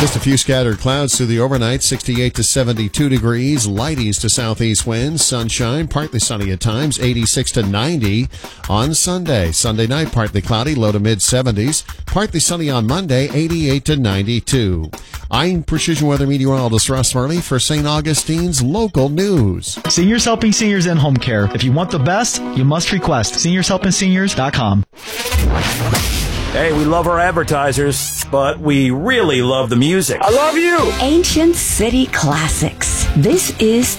Just a few scattered clouds through the overnight, 68 to 72 degrees, light east to southeast winds, sunshine, partly sunny at times, 86 to 90 on Sunday. Sunday night, partly cloudy, low to mid-70s, partly sunny on Monday, 88 to 92. I'm Precision Weather Meteorologist Russ Murley for St. Augustine's Local News. Seniors Helping Seniors in Home Care. If you want the best, you must request seniorshelpingseniors.com. Hey, we love our advertisers, but we really love the music. I love you! Ancient City Classics. This is